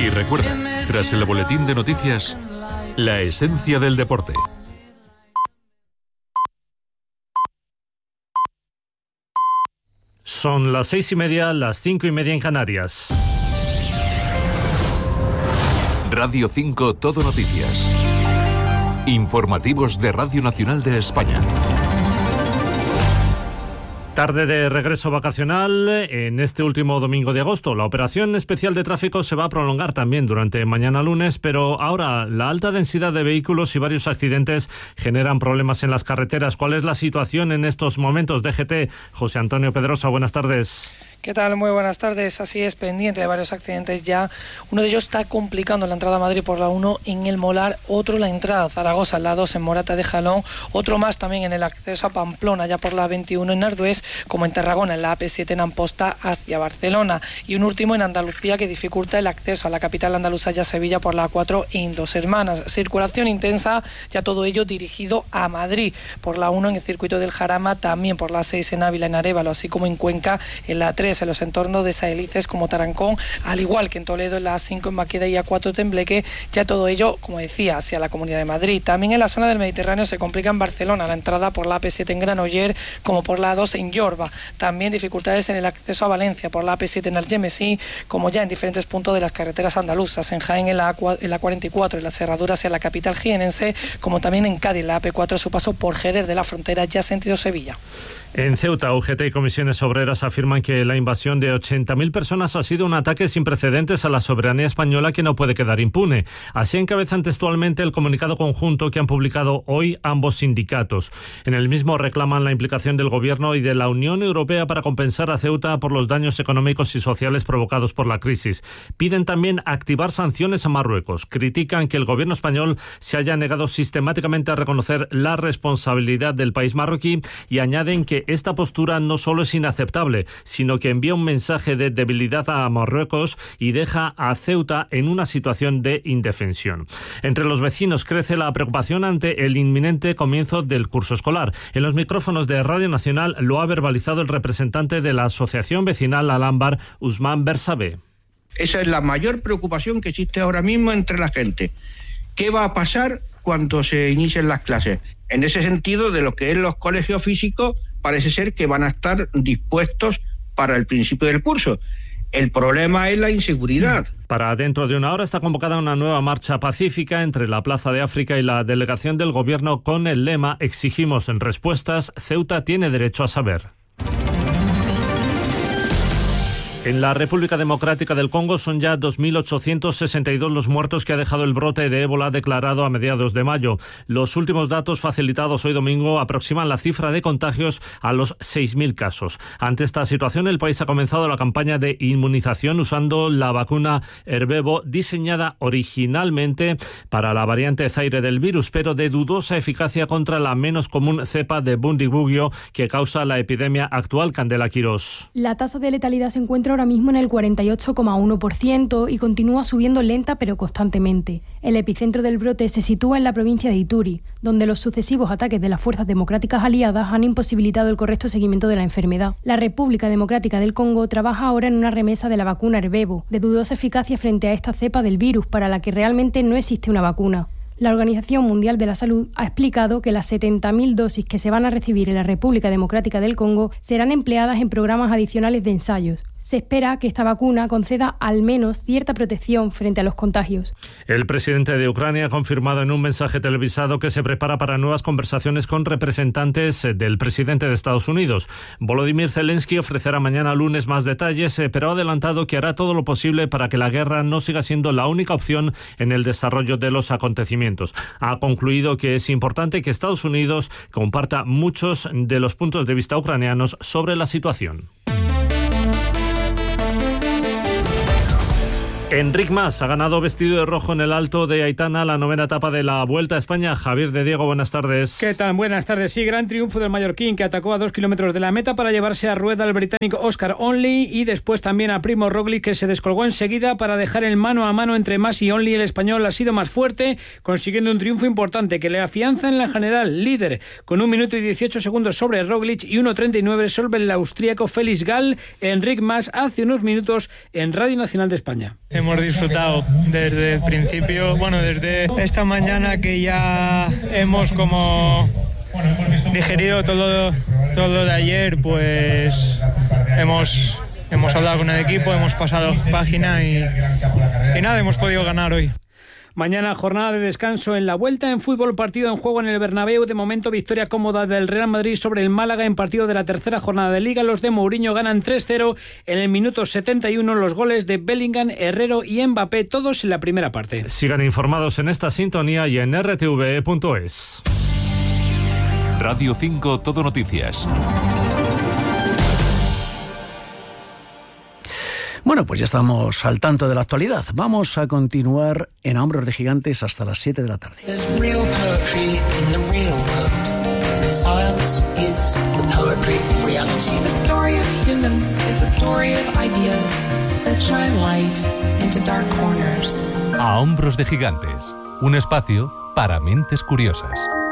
Y recuerda, tras el boletín de noticias, la esencia del deporte. Son las 6:30, las 5:30 en Canarias. Radio 5 Todo Noticias. Informativos de Radio Nacional de España. Tarde de regreso vacacional en este último domingo de agosto. La operación especial de tráfico se va a prolongar también durante mañana lunes, pero ahora la alta densidad de vehículos y varios accidentes generan problemas en las carreteras. ¿Cuál es la situación en estos momentos? DGT, José Antonio Pedrosa, buenas tardes. ¿Qué tal? Muy buenas tardes. Así es, pendiente de varios accidentes ya. Uno de ellos está complicando la entrada a Madrid por la 1 en el Molar, otro la entrada a Zaragoza, la 2 en Morata de Jalón, otro más también en el acceso a Pamplona, ya por la 21 en Ardués, como en Tarragona, en la AP7 en Amposta hacia Barcelona, y un último en Andalucía que dificulta el acceso a la capital andaluza, ya Sevilla, por la 4 en Dos Hermanas. Circulación intensa, ya todo ello dirigido a Madrid, por la 1 en el circuito del Jarama, también por la 6 en Ávila, en Arévalo, así como en Cuenca, en la 3 en los entornos de Saelices como Tarancón, al igual que en Toledo, en la 5 en Maqueda y A4 Tembleque, ya todo ello, como decía, hacia la Comunidad de Madrid. También en la zona del Mediterráneo se complica en Barcelona, la entrada por la AP7 en Granollers, como por la 2 en Yorba. También dificultades en el acceso a Valencia por la AP7 en Algemesí, como ya en diferentes puntos de las carreteras andaluzas, en Jaén en la 44, en la cerradura hacia la capital jienense, como también en Cádiz, la AP4 a su paso por Jerez de la Frontera, ya sentido Sevilla. En Ceuta, UGT y comisiones obreras afirman que la invasión de 80.000 personas ha sido un ataque sin precedentes a la soberanía española que no puede quedar impune. Así encabezan textualmente el comunicado conjunto que han publicado hoy ambos sindicatos. En el mismo reclaman la implicación del Gobierno y de la Unión Europea para compensar a Ceuta por los daños económicos y sociales provocados por la crisis. Piden también activar sanciones a Marruecos. Critican que el Gobierno español se haya negado sistemáticamente a reconocer la responsabilidad del país marroquí y añaden que esta postura no solo es inaceptable, sino que envía un mensaje de debilidad a Marruecos y deja a Ceuta en una situación de indefensión. Entre los vecinos crece la preocupación ante el inminente comienzo del curso escolar. En los micrófonos de Radio Nacional lo ha verbalizado el representante de la Asociación Vecinal Alámbar, Usman Bersabe. Esa es la mayor preocupación que existe ahora mismo entre la gente. ¿Qué va a pasar cuando se inicien las clases? En ese sentido, de lo que es los colegios físicos, parece ser que van a estar dispuestos para el principio del curso. El problema es la inseguridad. Para dentro de una hora está convocada una nueva marcha pacífica entre la Plaza de África y la delegación del Gobierno con el lema "Exigimos respuestas, Ceuta tiene derecho a saber". En la República Democrática del Congo son ya 2.862 los muertos que ha dejado el brote de ébola declarado a mediados de mayo. Los últimos datos facilitados hoy domingo aproximan la cifra de contagios a los 6.000 casos. Ante esta situación, el país ha comenzado la campaña de inmunización usando la vacuna Ervebo, diseñada originalmente para la variante Zaire del virus, pero de dudosa eficacia contra la menos común cepa de Bundibugyo que causa la epidemia actual. Candela Quirós. La tasa de letalidad se encuentra ahora mismo en el 48,1% y continúa subiendo lenta pero constantemente. El epicentro del brote se sitúa en la provincia de Ituri, donde los sucesivos ataques de las fuerzas democráticas aliadas han imposibilitado el correcto seguimiento de la enfermedad. La República Democrática del Congo trabaja ahora en una remesa de la vacuna Ervebo, de dudosa eficacia frente a esta cepa del virus para la que realmente no existe una vacuna. La Organización Mundial de la Salud ha explicado que las 70.000 dosis que se van a recibir en la República Democrática del Congo serán empleadas en programas adicionales de ensayos. Se espera que esta vacuna conceda al menos cierta protección frente a los contagios. El presidente de Ucrania ha confirmado en un mensaje televisado que se prepara para nuevas conversaciones con representantes del presidente de Estados Unidos. Volodymyr Zelensky ofrecerá mañana lunes más detalles, pero ha adelantado que hará todo lo posible para que la guerra no siga siendo la única opción en el desarrollo de los acontecimientos. Ha concluido que es importante que Estados Unidos comparta muchos de los puntos de vista ucranianos sobre la situación. Enric Mas ha ganado vestido de rojo en el Alto de Aitana, la 9ª etapa de la Vuelta a España. Javier de Diego, buenas tardes. ¿Qué tal? Buenas tardes. Sí, gran triunfo del mallorquín, que atacó a 2 kilómetros de la meta para llevarse a rueda al británico Oscar Onley y después también a Primo Roglic, que se descolgó enseguida para dejar el mano a mano entre Mas y Onley. El español ha sido más fuerte, consiguiendo un triunfo importante que le afianza en la general, líder, con 1 minuto y 18 segundos sobre Roglic y 1.39 sobre el austríaco Felix Gall. Enric Mas hace unos minutos en Radio Nacional de España. hemos disfrutado desde el principio, desde esta mañana que ya hemos como digerido todo de ayer, pues hemos hablado con el equipo, hemos pasado página y nada, hemos podido ganar hoy. Mañana jornada de descanso en la vuelta. En fútbol, partido en juego en el Bernabéu. De momento, victoria cómoda del Real Madrid sobre el Málaga en partido de la tercera jornada de Liga. Los de Mourinho ganan 3-0 en el minuto 71. Los goles de Bellingham, Herrero y Mbappé, todos en la primera parte. Sigan informados en esta sintonía y en rtve.es. Radio 5 Todo Noticias. Bueno, pues ya estamos al tanto de la actualidad. Vamos a continuar en A Hombros de Gigantes hasta las 7 de la tarde. A Hombros de Gigantes, un espacio para mentes curiosas.